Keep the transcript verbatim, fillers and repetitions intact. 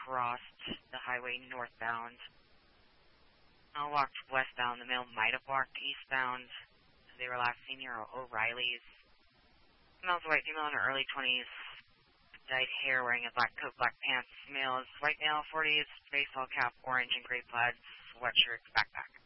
crossed the highway northbound. I walked westbound. The male might have walked eastbound. They were last seen near O'Reilly's. Male's a white female in her early twenties. Dyed hair, wearing a black coat, black pants. Male is white male, forties, baseball cap, orange and gray plaid, sweatshirt, backpack.